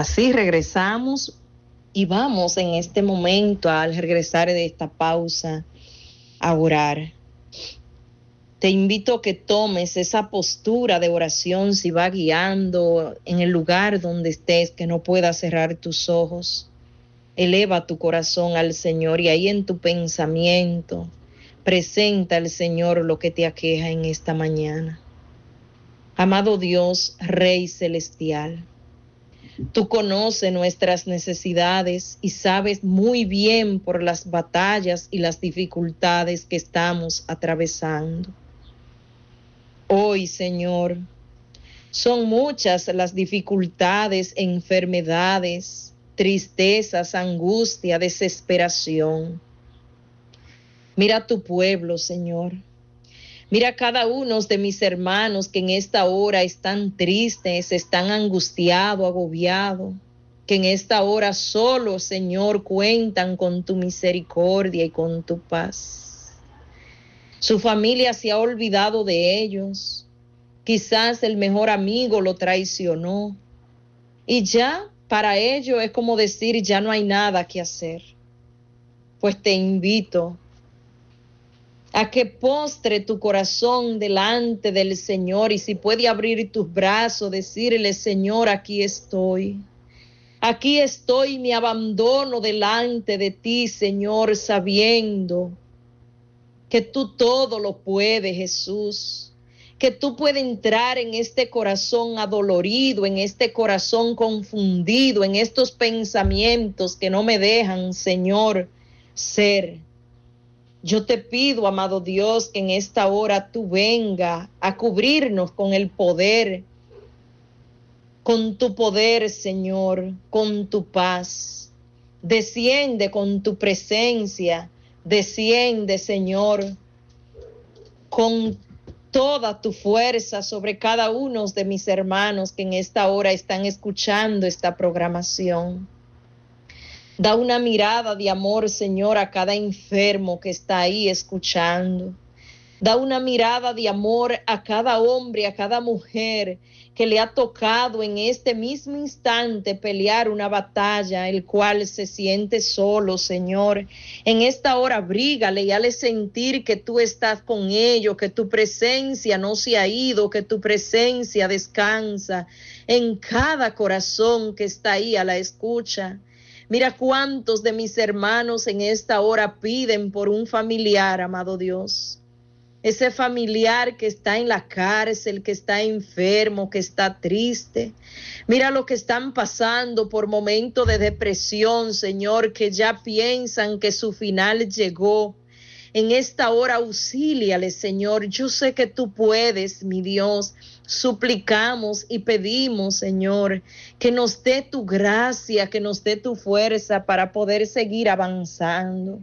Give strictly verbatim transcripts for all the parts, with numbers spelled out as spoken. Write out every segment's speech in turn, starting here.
Así regresamos y vamos en este momento, al regresar de esta pausa, a orar. Te invito a que tomes esa postura de oración si va guiando en el lugar donde estés, que no puedas cerrar tus ojos. Eleva tu corazón al Señor y ahí en tu pensamiento presenta al Señor lo que te aqueja en esta mañana. Amado Dios, Rey Celestial, tú conoces nuestras necesidades y sabes muy bien por las batallas y las dificultades que estamos atravesando. Hoy, Señor, son muchas las dificultades, enfermedades, tristezas, angustia, desesperación. Mira a tu pueblo, Señor. Mira a cada uno de mis hermanos que en esta hora están tristes, están angustiados, agobiados, que en esta hora solo, Señor, cuentan con tu misericordia y con tu paz. Su familia se ha olvidado de ellos. Quizás el mejor amigo lo traicionó. Y ya para ellos es como decir, ya no hay nada que hacer. Pues te invito a que postre tu corazón delante del Señor y si puede abrir tus brazos, decirle, Señor, aquí estoy. Aquí estoy, me abandono delante de ti, Señor, sabiendo que tú todo lo puedes, Jesús. Que tú puedes entrar en este corazón adolorido, en este corazón confundido, en estos pensamientos que no me dejan, Señor, ser. Yo te pido, amado Dios, que en esta hora tú venga a cubrirnos con el poder, con tu poder, Señor, con tu paz. Desciende con tu presencia, desciende, Señor, con toda tu fuerza sobre cada uno de mis hermanos que en esta hora están escuchando esta programación. Da una mirada de amor, Señor, a cada enfermo que está ahí escuchando. Da una mirada de amor a cada hombre, a cada mujer que le ha tocado en este mismo instante pelear una batalla, el cual se siente solo, Señor. En esta hora abrígale y hale sentir que tú estás con ellos, que tu presencia no se ha ido, que tu presencia descansa en cada corazón que está ahí a la escucha. Mira cuántos de mis hermanos en esta hora piden por un familiar, amado Dios. Ese familiar que está en la cárcel, que está enfermo, que está triste. Mira lo que están pasando por momentos de depresión, Señor, que ya piensan que su final llegó. En esta hora auxíliale, Señor. Yo sé que tú puedes, mi Dios. Suplicamos y pedimos, Señor, que nos dé tu gracia, que nos dé tu fuerza para poder seguir avanzando.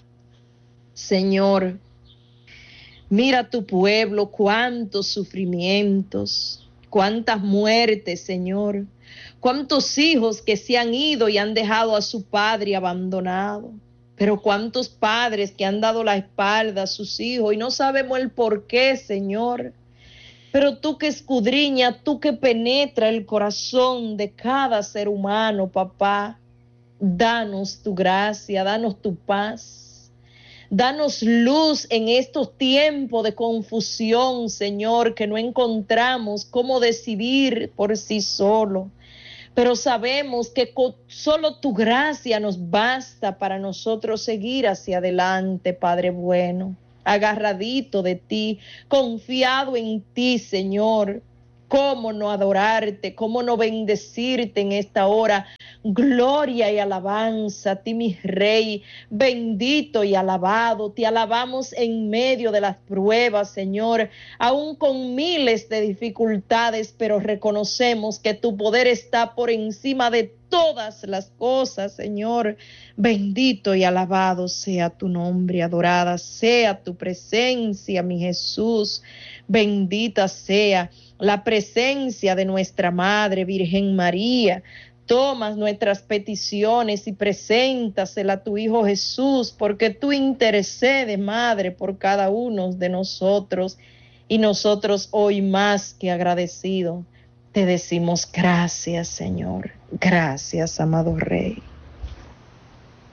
Señor, mira a tu pueblo, cuántos sufrimientos, cuántas muertes, Señor. Cuántos hijos que se han ido y han dejado a su padre abandonado. Pero cuántos padres que han dado la espalda a sus hijos y no sabemos el por qué, Señor. Pero tú que escudriña, tú que penetra el corazón de cada ser humano, papá, danos tu gracia, danos tu paz. Danos luz en estos tiempos de confusión, Señor, que no encontramos cómo decidir por sí solo. Pero sabemos que con solo tu gracia nos basta para nosotros seguir hacia adelante, Padre bueno. Agarradito de ti, confiado en ti, Señor. Cómo no adorarte, cómo no bendecirte en esta hora. Gloria y alabanza a ti, mi Rey, bendito y alabado. Te alabamos en medio de las pruebas, Señor, aún con miles de dificultades, pero reconocemos que tu poder está por encima de todas las cosas, Señor. Bendito y alabado sea tu nombre, adorada sea tu presencia, mi Jesús. Bendita sea la presencia de nuestra Madre Virgen María. Tomas nuestras peticiones y preséntaselas a tu Hijo Jesús, porque tú intercedes, Madre, por cada uno de nosotros, y nosotros hoy más que agradecidos Te decimos gracias, Señor. Gracias, amado Rey.